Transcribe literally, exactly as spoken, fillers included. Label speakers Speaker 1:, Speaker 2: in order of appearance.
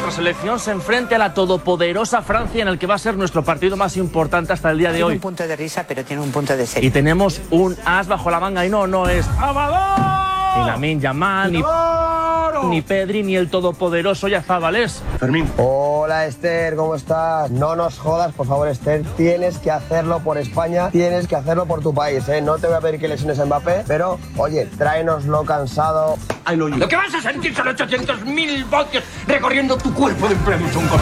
Speaker 1: nuestra selección se enfrente a la todopoderosa Francia en el que va a ser nuestro partido más importante hasta el día de
Speaker 2: tiene
Speaker 1: hoy.
Speaker 2: Tiene un punto de risa, pero tiene un punto de serio.
Speaker 1: Y tenemos un as bajo la manga y no, no es ni Lamine Yamal, ni, ni Pedri, ni el todopoderoso Yazábales.
Speaker 3: Fermín.
Speaker 4: Hola Esther, ¿cómo estás? No nos jodas, por favor Esther, tienes que hacerlo por España, tienes que hacerlo por tu país, ¿eh? No te voy a pedir que lesiones a Mbappé, pero oye, tráenoslo cansado.
Speaker 3: Lo que vas a sentir son ochocientos mil voltios recorriendo tu cuerpo de plenitud.